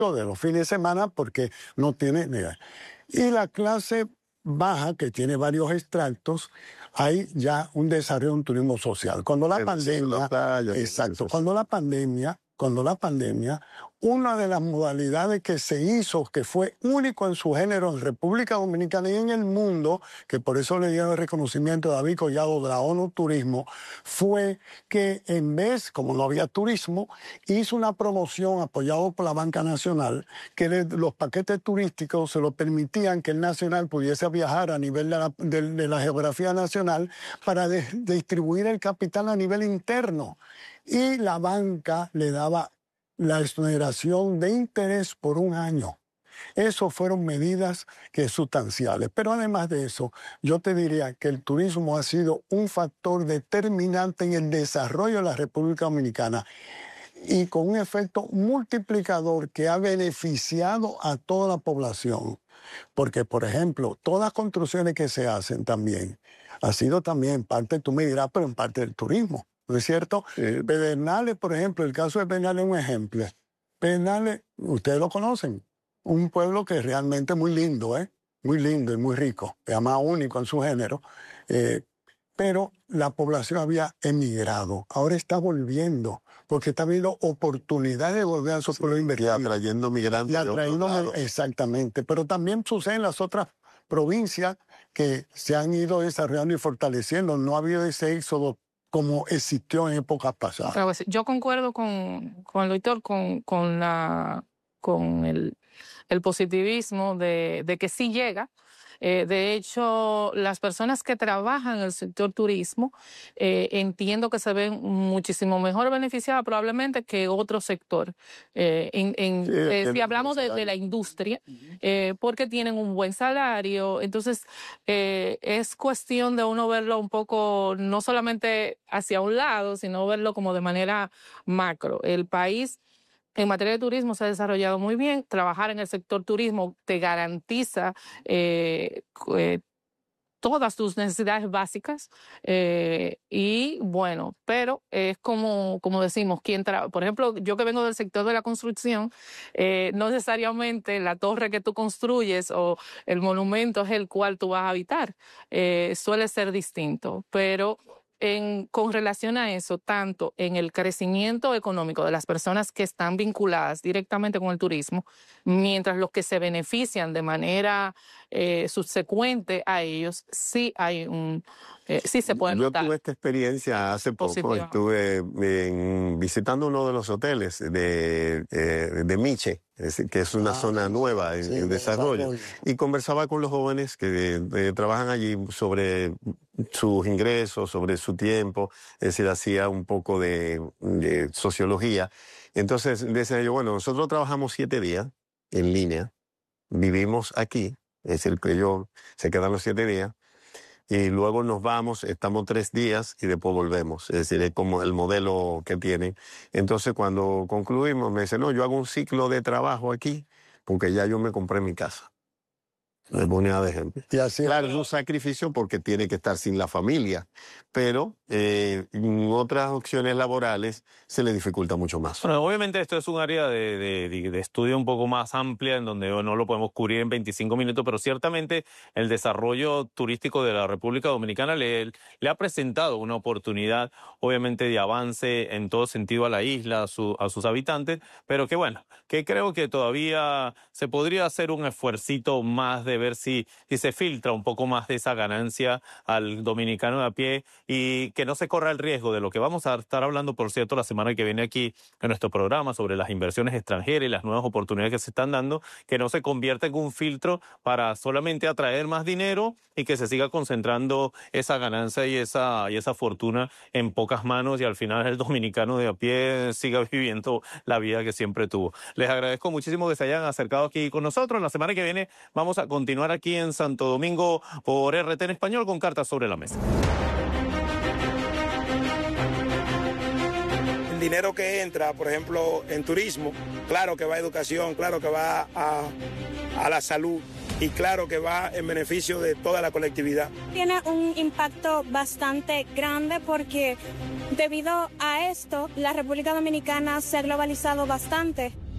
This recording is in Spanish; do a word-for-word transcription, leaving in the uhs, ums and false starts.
de los fines de semana porque no tiene... Y la clase baja, que tiene varios extractos, hay ya un desarrollo de un turismo social. Cuando la pandemia... Exacto, cuando la pandemia... Cuando la pandemia, una de las modalidades que se hizo, que fue único en su género en República Dominicana y en el mundo, que por eso le dieron el reconocimiento a David Collado de la ONU Turismo, fue que en vez, como no había turismo, hizo una promoción apoyado por la Banca Nacional, que de, los paquetes turísticos se lo permitían que el Nacional pudiese viajar a nivel de la, de, de la geografía nacional para de, de distribuir el capital a nivel interno. Y la banca le daba la exoneración de interés por un año. Esas fueron medidas que sustanciales. Pero además de eso, yo te diría que el turismo ha sido un factor determinante en el desarrollo de la República Dominicana y con un efecto multiplicador que ha beneficiado a toda la población. Porque, por ejemplo, todas las construcciones que se hacen también, ha sido también parte, tú me dirás, pero en parte del turismo. ¿No es cierto? Sí. Pedernales, por ejemplo, el caso de Pedernales es un ejemplo. Pedernales, ustedes lo conocen, un pueblo que es realmente muy lindo, ¿eh? Muy lindo y muy rico, además único en su género, eh, pero la población había emigrado, ahora está volviendo, porque está habiendo oportunidades de volver a esos pueblos sí, invertidos. Y atrayendo migrantes. Y atrayendo, exactamente, pero también sucede en las otras provincias que se han ido desarrollando y fortaleciendo, no ha habido ese éxodo como existió en épocas pasadas. Yo concuerdo con, con el doctor, con, con, la, con el, el positivismo de, de que sí llega. Eh, de hecho, las personas que trabajan en el sector turismo eh, entiendo que se ven muchísimo mejor beneficiadas probablemente que otro sector. Eh, en, en, sí, eh, si hablamos de, de la industria, eh, porque tienen un buen salario, entonces eh, es cuestión de uno verlo un poco, no solamente hacia un lado, sino verlo como de manera macro. El país en materia de turismo se ha desarrollado muy bien. Trabajar en el sector turismo te garantiza eh, eh, todas tus necesidades básicas eh, y bueno, pero es como, como decimos, quien tra- por ejemplo, yo que vengo del sector de la construcción, eh, no necesariamente la torre que tú construyes o el monumento es el cual tú vas a habitar, eh, suele ser distinto, pero En, con relación a eso, tanto en el crecimiento económico de las personas que están vinculadas directamente con el turismo, mientras los que se benefician de manera eh, subsecuente a ellos, sí hay un, eh, sí se puede notar. Yo tuve esta experiencia hace poco, positiva. Estuve en, visitando uno de los hoteles de, de, de Miche, que es una ah, zona nueva en, sí, en desarrollo, desarrollo, y conversaba con los jóvenes que eh, trabajan allí sobre sus ingresos, sobre su tiempo, es decir, hacía un poco de, de sociología. Entonces decía yo, bueno, nosotros trabajamos siete días en línea, vivimos aquí, es decir, que yo se quedan los siete días, y luego nos vamos, estamos tres días y después volvemos. Es decir, es como el modelo que tienen. Entonces, cuando concluimos, me dice, no, yo hago un ciclo de trabajo aquí porque ya yo me compré mi casa. Me ponía de ejemplo. Y así, claro, es un sacrificio porque tiene que estar sin la familia, pero eh, en otras opciones laborales se le dificulta mucho más. Bueno, obviamente esto es un área de, de, de estudio un poco más amplia en donde no lo podemos cubrir en veinticinco minutos, pero ciertamente el desarrollo turístico de la República Dominicana le, le ha presentado una oportunidad, obviamente, de avance en todo sentido a la isla, a, su, a sus habitantes, pero que bueno, que creo que todavía se podría hacer un esfuercito más de ver si, si se filtra un poco más de esa ganancia al dominicano de a pie y que no se corra el riesgo de lo que vamos a estar hablando, por cierto, la semana que viene aquí en nuestro programa sobre las inversiones extranjeras y las nuevas oportunidades que se están dando, que no se convierta en un filtro para solamente atraer más dinero y que se siga concentrando esa ganancia y esa, y esa fortuna en pocas manos y al final el dominicano de a pie siga viviendo la vida que siempre tuvo. Les agradezco muchísimo que se hayan acercado aquí con nosotros. La semana que viene vamos a continuar aquí en Santo Domingo por R T en español con Cartas sobre la Mesa. El dinero que entra, por ejemplo, en turismo, claro que va a educación, claro que va a, a la salud y claro que va en beneficio de toda la colectividad. Tiene un impacto bastante grande porque debido a esto la República Dominicana se ha globalizado bastante.